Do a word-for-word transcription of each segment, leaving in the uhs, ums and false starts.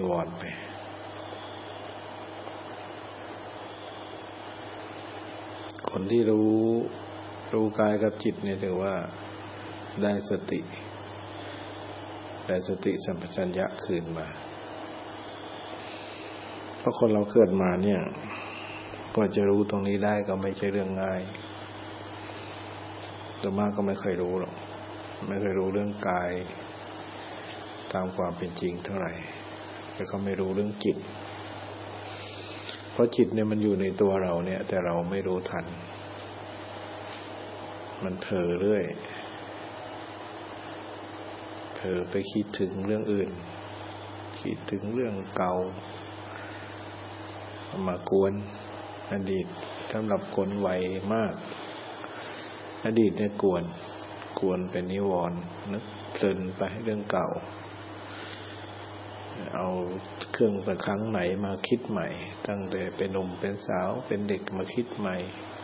วรณ์ไปคนที่รู้รู้กายกับจิตเนี่ยถือว่าได้สติได้สติสัมปชัญญะคืนมาเพราะคนเราเกิดมาเนี่ยกว่าจะรู้ตรงนี้ได้ก็ไม่ใช่เรื่องง่ายตัวมากก็ไม่เคยรู้หรอกไม่เคยรู้เรื่องกายตามความเป็นจริงเท่าไหร่แต่เขาไม่รู้เรื่องจิตเพราะจิตเนี่ยมันอยู่ในตัวเราเนี่ยแต่เราไม่รู้ทันมันเผลอเรื่อยเผลอไปคิดถึงเรื่องอื่นคิดถึงเรื่องเก่ามากวนอดีตสำหรับคนวัยมากอดีตเนี่ยกวนกวนเป็นนิวรณ์นึกเพลินไปเรื่องเก่าเอาเครื่องแต่ครั้งไหนมาคิดใหม่ตั้งแต่เป็นหนุ่มเป็นสาวเป็นเด็กมาคิดใหม่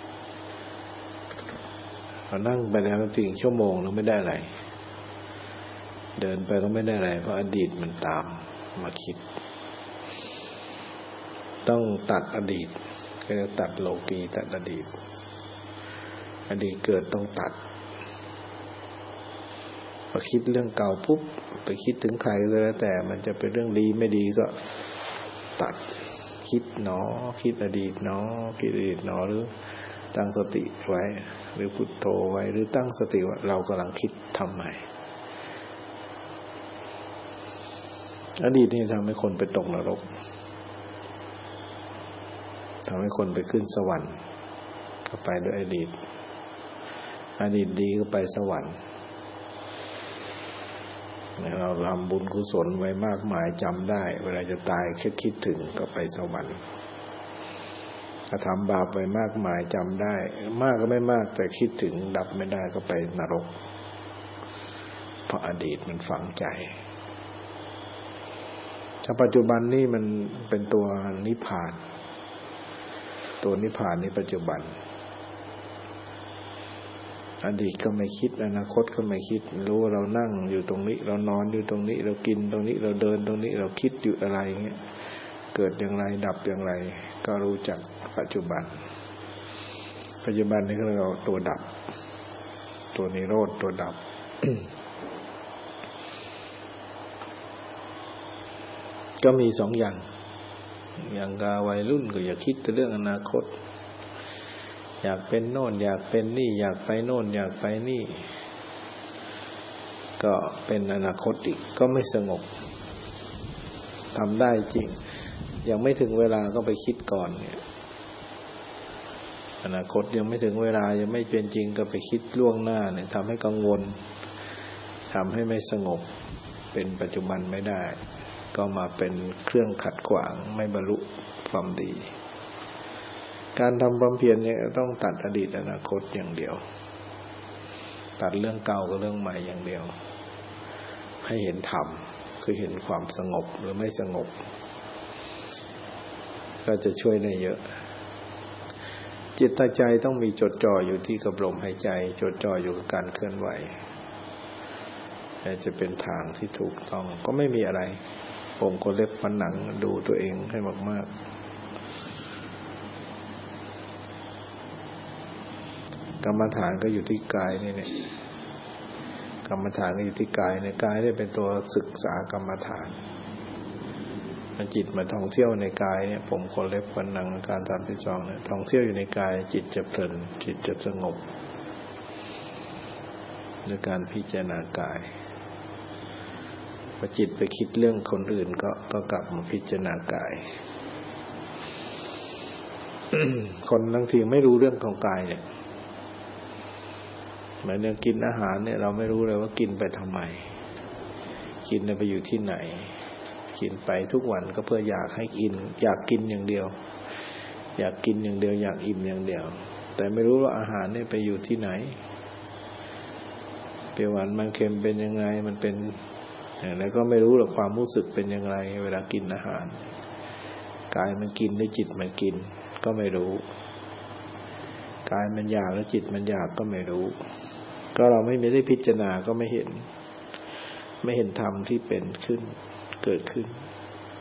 พอนั่งไปแล้วจริงชั่วโมงนึงไม่ได้อะไรเดินไปก็ไม่ได้อะไรเพราะอดีตมันตามมาคิดต้องตัดอดีตก็เรียกตัดโลกีตัดอดีตอดีตเกิดต้องตัดพอคิดเรื่องเก่าปุ๊บไปคิดถึงใครก็แล้วแต่มันจะเป็นเรื่องดีไม่ดีก็ตัดคิดหนอคิดอดีตหนอคิดอดีตหนอหรือตั้งสติไว้หรือพุทโธไว้หรือตั้งสติว่าเรากำลังคิดทำใหม่อดีตนี่ทำให้คนไปตกนรกทำให้คนไปขึ้นสวรรค์ก็ไปด้วยอดีตอดีตดีก็ไปสวรรค์เราทำบุญกุศลไว้มากมายจำได้เวลาจะตายแค่คิดถึงก็ไปสวรรค์ถ้าทำบาปไว้มากมายจำได้มากก็ไม่มากแต่คิดถึงดับไม่ได้ก็ไปนรกเพราะอดีตมันฝังใจถ้าปัจจุบันนี่มันเป็นตัวนิพพานตัวนิพพานในปัจจุบันอดีตก็ไม่คิดอนาคตก็ไม่คิดรู้เรานั่งอยู่ตรงนี้เรานอนอยู่ตรงนี้เรากินตรงนี้เราเดินตรงนี้เราคิดอยู่อะไรเงี้ยเกิดอย่างไรดับอย่างไรก็รู้จักปัจจุบันปัจจุบันนี่เราตัวดับตัวนิโรธตัวดับ ก็มีสองอย่างอย่างกาวัยรุ่นก็อย่าคิดแต่เรื่องอนาคตอยากเป็นโน่นอยากเป็นนี่อยากไปโน่นอยากไปนี่ก็เป็นอนาคตอีกก็ไม่สงบทำได้จริงยังไม่ถึงเวลาก็ไปคิดก่อนเนี่ยอนาคตยังไม่ถึงเวลายังไม่เป็นจริงก็ไปคิดล่วงหน้าเนี่ยทำให้กังวลทำให้ไม่สงบเป็นปัจจุบันไม่ได้ก็มาเป็นเครื่องขัดขวางไม่บรรลุความดีการทำความเพียรเนี่ยต้องตัดอดีตอนาคตอย่างเดียวตัดเรื่องเก่ากับเรื่องใหม่อย่างเดียวให้เห็นธรรมคือเห็นความสงบหรือไม่สงบก็จะช่วยได้เยอะจิตใจต้องมีจดจ่ออยู่ที่กับลมหายใจจดจ่ออยู่กับการเคลื่อนไหวจะเป็นทางที่ถูกต้องก็ไม่มีอะไรผมก็เล็บฟันหนังดูตัวเองให้มากๆกรรมฐานก็อยู่ที่กายนี่เนี่ยกรรมฐานก็อยู่ที่กายในกายนี่เป็นตัวศึกษากรรมฐานมันจิตมาท่องเที่ยวในกายเนี่ยผมคนเล็บฟันหนังอาการสามสิบสองเนี่ยท่องเที่ยวอยู่ในกายจิตจะเพลินจิตจะสงบด้วยการพิจารณากายพอจิตไปคิดเรื่องคนอื่นก็ก็กลับมาพิจารณากาย คนบางทีไม่รู้เรื่องของกายเนี่ยเหมือนอย่างกินอาหารเนี่ยเราไม่รู้เลยว่ากินไปทำไมกินไปอยู่ที่ไหนกินไปทุกวันก็เพื่ออยากให้กินอยากกินอย่างเดียวอยากกินอย่างเดียวอยากอิ่มอย่างเดียวแต่ไม่รู้ว่าอาหารเนี่ยไปอยู่ที่ไหนเปรี้ยวหวานมันเค็มเป็นยังไงมันเป็นแล้วก็ไม่รู้หรอกความรู้สึกเป็นอย่างไรเวลากินอาหารกายมันกินหรือจิตมันกินก็ไม่รู้กายมันอยากแล้วจิตมันอยากก็ไม่รู้ก็เราไม่ได้พิจารณาก็ไม่เห็นไม่เห็นธรรมที่เป็นขึ้นเกิดขึ้น